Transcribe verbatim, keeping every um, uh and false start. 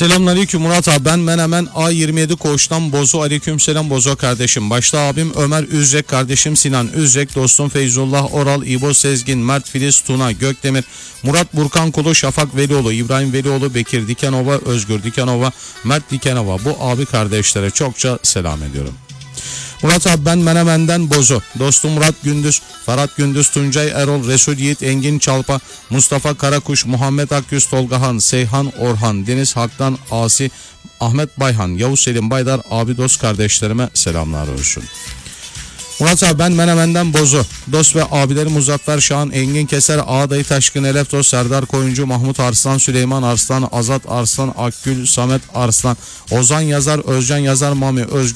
Selamünaleyküm Murat abi, ben Menemen A yirmi yedi Koğuş'tan Bozo. Aleykümselam Bozo kardeşim. Başta abim Ömer Üzrek, kardeşim Sinan Üzrek, dostum Feyzullah Oral, İbo Sezgin, Mert Filiz Tuna Gökdemir, Murat Burkan Kulu, Şafak Velioğlu, İbrahim Velioğlu, Bekir Dikenova, Özgür Dikenova, Mert Dikenova, bu abi kardeşlere çokça selam ediyorum. Murat abi, ben Menemen'den Bozo. Dostum Murat Gündüz, Ferhat Gündüz, Tuncay Erol, Resul Yiğit, Engin Çalpa, Mustafa Karakuş, Muhammed Akyüz, Tolgahan, Seyhan Orhan, Deniz Hak'tan Asi, Ahmet Bayhan, Yavuz Selim Baydar, abi dost kardeşlerime selamlar olsun. Murat abi, ben Menemen'den Bozo. Dost ve abilerim Muzaffer Şahan, Engin Keser, Ağdayı Taşkın, Elef Dost, Serdar Koyuncu, Mahmut Arslan, Süleyman Arslan, Azat Arslan, Akgül, Samet Arslan, Ozan Yazar, Özcan Yazar, Mami Özgür